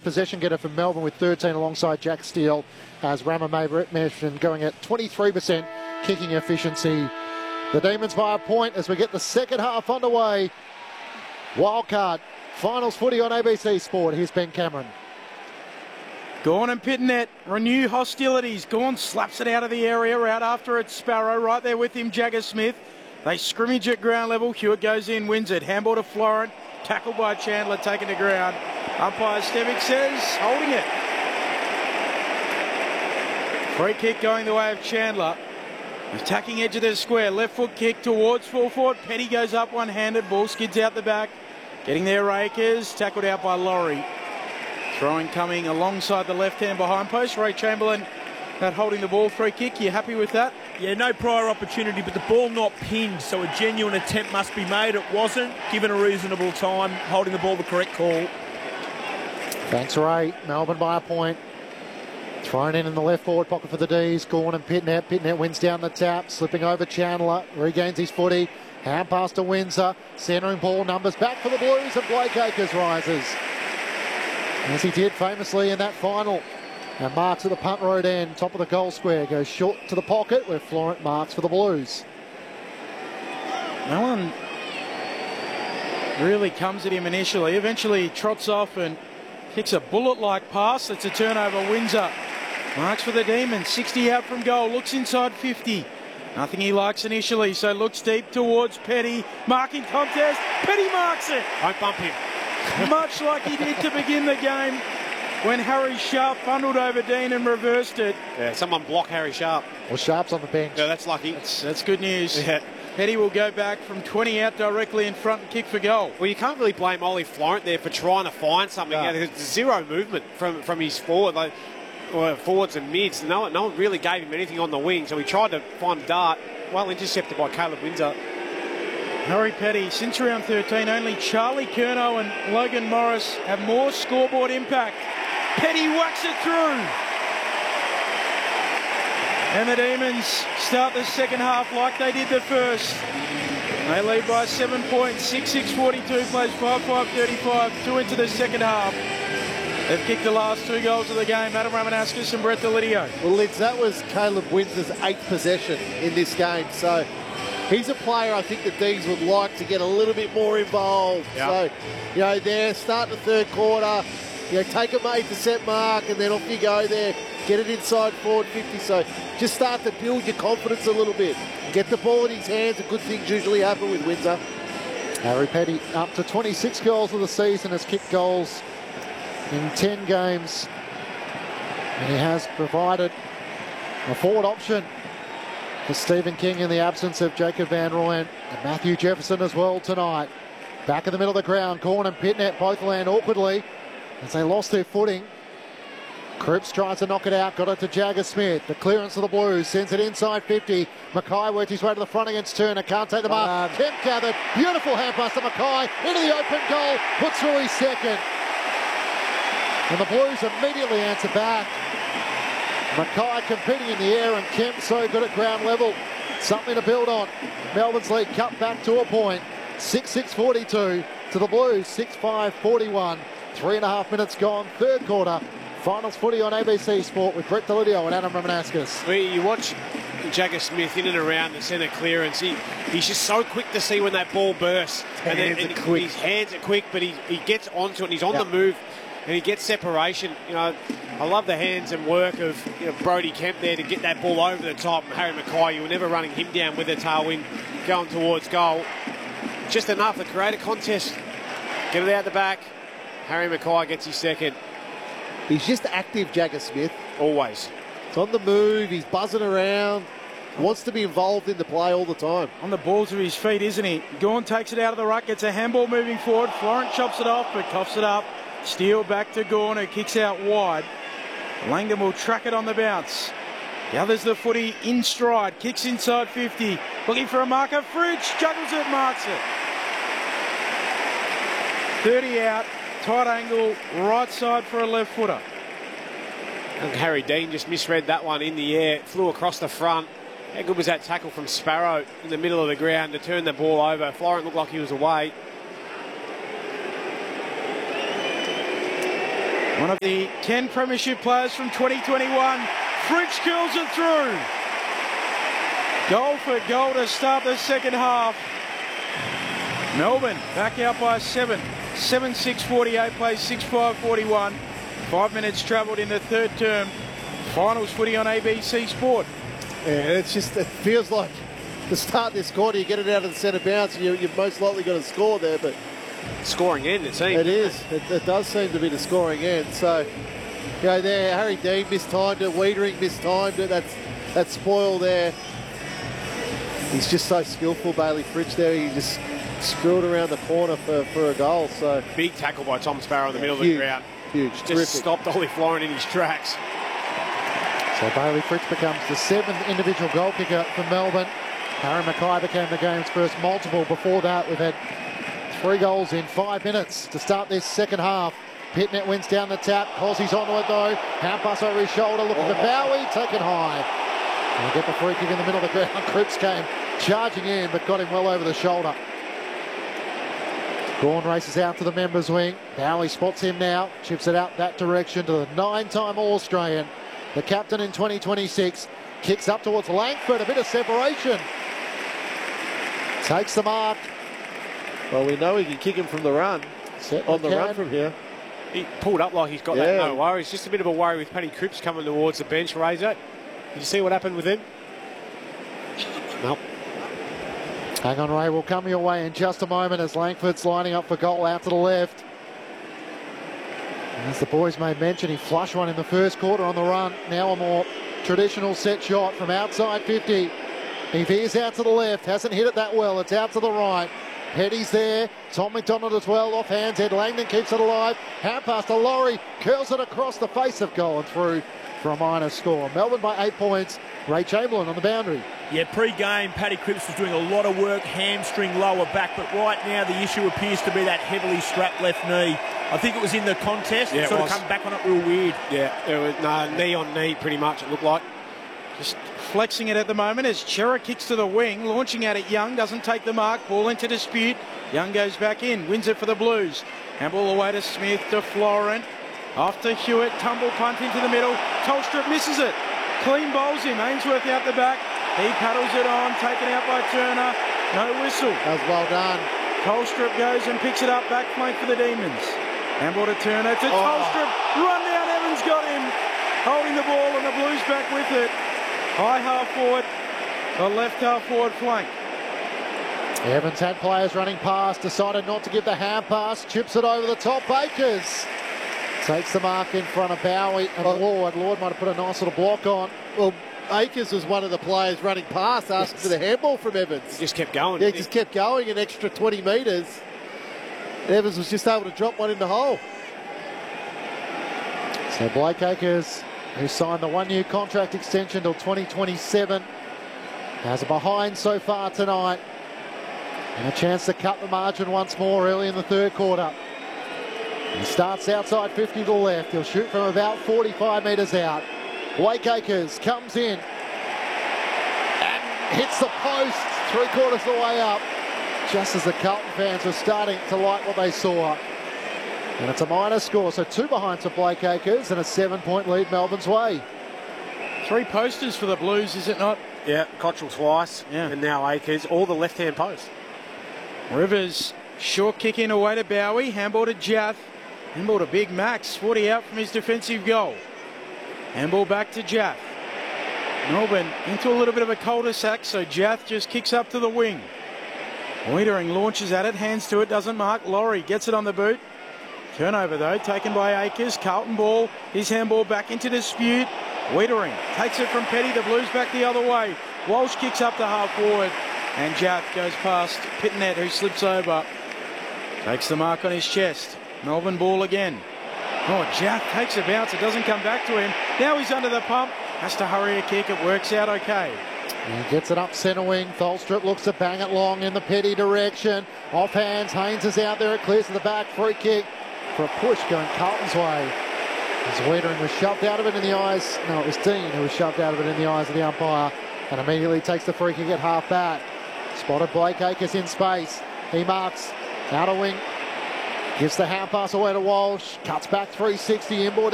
possession getter for Melbourne with 13 alongside Jack Steele, as Rama mentioned, going at 23% kicking efficiency. The Demons by a point as we get the second half underway. Wildcard finals footy on ABC Sport. Here's Ben Cameron. Gawn and Pittonet renew hostilities. Gawn slaps it out of the area, out after it's Sparrow. Right there with him, Jagger Smith. They scrimmage at ground level. Hewitt goes in, wins it. Handball to Florent. Tackled by Chandler, taken to ground. Umpire Stevic says, holding it. Free kick going the way of Chandler. Attacking edge of the square. Left foot kick towards full forward. Petty goes up one-handed. Ball skids out the back. Getting there, Rakers. Tackled out by Laurie. Throwing coming alongside the left-hand behind post. Ray Chamberlain not holding the ball. Free kick. You happy with that? Yeah, no prior opportunity, but the ball not pinned, so a genuine attempt must be made. It wasn't. Given a reasonable time, holding the ball, the correct call. Thanks, Ray. Melbourne by a point. Thrown in the left forward pocket for the D's. Gawn and Pittonet. Pittonet wins down the tap, slipping over Chandler. Regains his footy. Hand pass to Windsor. Centering ball, numbers back for the Blues, and Blake Acres rises, as he did famously in that final. And marks at the punt road end, top of the goal square. Goes short to the pocket where Florent marks for the Blues. No one really comes at him initially. Eventually he trots off and kicks a bullet-like pass. It's a turnover. Windsor marks for the Demons. 60 out from goal. Looks inside 50. Nothing he likes initially, so looks deep towards Petty. Marking contest. Petty marks it. Don't bump him. Much like he did to begin the game when Harry Sharp bundled over Dean and reversed it. Yeah, someone block Harry Sharp. Well, Sharp's on the bench. Yeah, that's lucky. That's good news. Yeah. Petty will go back from 20 out directly in front and kick for goal. Well, you can't really blame Ollie Florent there for trying to find something. No. There's zero movement from his forwards and mids. No one really gave him anything on the wing, so he tried to find a dart. Well intercepted by Caleb Windsor. Harry Petty, since round 13, only Charlie Curnow and Logan Morris have more scoreboard impact. Petty whacks it through. And the Demons start the second half like they did the first. They lead by 7 points, 6-6-42, plays 5-5-35, 2 into the second half. They've kicked the last 2 goals of the game, Adam Ramanaskas and Brett Delidio. Well, Lids, that was Caleb Windsor's 8th possession in this game. So he's a player I think the D's would like to get a little bit more involved. Yep. So, there, start the third quarter, take a 8% mark, and then off you go there. Get it inside forward 50. So just start to build your confidence a little bit. Get the ball in his hands, and good things usually happen with Windsor. Harry Petty up to 26 goals of the season, has kicked goals in 10 games. And he has provided a forward option for Stephen King in the absence of Jacob Van Rooyen and Matthew Jefferson as well tonight. Back in the middle of the ground, Gawn and Pittonet both land awkwardly as they lost their footing. Cripps tries to knock it out, got it to Jagger Smith. The clearance of the Blues sends it inside 50. Mackay worked his way to the front against Turner, can't take the mark. Kemp gathered, beautiful hand pass to Mackay, into the open goal, puts through his second. And the Blues immediately answer back. Mackay competing in the air, and Kemp so good at ground level. Something to build on. Melbourne's lead cut back to a point. 6-6-42 to the Blues, 6-5-41. 3.5 minutes gone, third quarter. Finals footy on ABC Sport with Brett Delidio and Adam Ramanaskas. Well, you watch Jagger Smith in and around the centre clearance. He's just so quick to see when that ball bursts. His hands are quick, but he gets onto it and he's on the move and he gets separation. I love the hands and work of Brody Kemp there to get that ball over the top. And Harry Mackay, you were never running him down with a tailwind going towards goal. Just enough to create a contest. Get it out the back. Harry Mackay gets his second. He's just active, Jagger Smith. Always. He's on the move, he's buzzing around, wants to be involved in the play all the time. On the balls of his feet, isn't he? Gawn takes it out of the ruck, gets a handball moving forward. Florent chops it off, but coughs it up. Steele back to Gawn, who kicks out wide. Langdon will track it on the bounce. Gathers the footy in stride, kicks inside 50. Looking for a marker. Fridge juggles it, marks it. 30 out. Tight angle, right side for a left footer. And Harry Dean just misread that one in the air. Flew across the front. How good was that tackle from Sparrow in the middle of the ground to turn the ball over? Florent looked like he was away. One of the 10 premiership players from 2021. Fritsch curls it through. Goal for goal to start the second half. Melbourne back out by 7. 7-6-48, plays 6-5-41. 5 minutes travelled in the third term. Finals footy on ABC Sport. Yeah, it feels like to start this quarter, you get it out of the centre bounce, and you've most likely got a score there, but Scoring end, it seems. it is. It does seem to be the scoring end. So, there, Harry Dean mistimed it, Wiedering mistimed it. That's spoil there. He's just so skillful, Bailey Fritsch there. He just screwed around the corner for a goal. So Big tackle by Tom Sparrow in the middle huge, of the ground. Huge, Just terrific. stopped Ollie Florin in his tracks. So Bailey Fritsch becomes the 7th individual goal kicker for Melbourne. Harry Mackay became the game's first multiple. Before that, we've had 3 goals in 5 minutes to start this second half. Pitnet wins down the tap. Cossey's onto it though. Hand pass over his shoulder, looking for Bowie, taken high. And get the free kick in the middle of the ground. Cripps came charging in, but got him well over the shoulder. Gawn races out to the members' wing. Bowie spots him now, chips it out that direction to the 9-time All-Australian. The captain in 2026. Kicks up towards Langford, a bit of separation. Takes the mark. Well, we know he can kick him from the run. On the run from here. He pulled up like he's got that no worries. Just a bit of a worry with Paddy Cripps coming towards the bench, Razor. Did you see what happened with him? Nope. Hang on, Ray, we'll come your way in just a moment as Langford's lining up for goal out to the left. And as the boys may mention, he flushed one in the first quarter on the run. Now a more traditional set shot from outside 50. He veers out to the left, hasn't hit it that well. It's out to the right. Petty's there. Tom McDonald as well. Off hands. Ed Langdon keeps it alive. Hand pass to Laurie. Curls it across the face of goal and through for a minor score. Melbourne by 8 points. Ray Chamberlain on the boundary. Yeah, pre-game, Paddy Cripps was doing a lot of work, hamstring, lower back, but right now the issue appears to be that heavily strapped left knee. I think it was in the contest. Yeah, it sort of come back on it real weird. Yeah, it was knee on knee pretty much, it looked like. Just flexing it at the moment as Chera kicks to the wing, launching at it. Young doesn't take the mark, ball into dispute. Young goes back in, wins it for the Blues. Handball away to Smith, to Florent. Off to Hewitt, tumble punt into the middle. Tolstrup misses it. Clean bowls him, Ainsworth out the back. He paddles it on, taken out by Turner. No whistle. That was well done. Tolstrup goes and picks it up, back flank for the Demons. Handball to Turner, to Tolstrup. Run down, Evans got him. Holding the ball and the Blues back with it. High half forward, the left half forward flank. Evans had players running past, decided not to give the hand pass, chips it over the top. Bakers takes the mark in front of Bowie and Lord. Lord might have put a nice little block on. Well, Akers was one of the players running past, asking for the handball from Evans. He just kept going. Yeah, he just kept going an extra 20 metres. Evans was just able to drop one in the hole. So Blake Acres, who signed the 1-year contract extension till 2027, has a behind so far tonight. And a chance to cut the margin once more early in the third quarter. He starts outside 50 to the left. He'll shoot from about 45 metres out. Blake Acres comes in and hits the post 3/4 of the way up, just as the Carlton fans were starting to like what they saw. And it's a minor score, so 2 behind for Blake Acres and a 7-point lead Melbourne's way. 3 posters for the Blues, is it not? Yeah, Cottrell twice, and now Akers, all the left-hand posts. Rivers, short kick in away to Bowie, handball to Jath, handball to Big Max, 40 out from his defensive goal. Handball back to Jath. Melbourne into a little bit of a cul-de-sac, so Jath just kicks up to the wing. Wiedering launches at it, hands to it, doesn't mark. Laurie gets it on the boot. Turnover though, taken by Akers. Carlton ball, his handball back into dispute. Wiedering takes it from Petty, the Blues back the other way. Walsh kicks up to half forward, and Jath goes past Pitnet, who slips over. Takes the mark on his chest. Melbourne ball again. Oh, Jath takes a bounce, it doesn't come back to him. Now he's under the pump, has to hurry a kick, it works out okay. He gets it up centre wing. Tholstrup looks to bang it long in the Petty direction. Off hands, Haynes is out there, it clears to the back, free kick for a push going Carlton's way. As Wiedering was shoved out of it in the eyes. No, it was Dean who was shoved out of it in the eyes of the umpire and immediately takes the free kick at half back. Spotted Blake Acres in space. He marks outer wing. Gives the hand pass away to Walsh. Cuts back 360 inboard.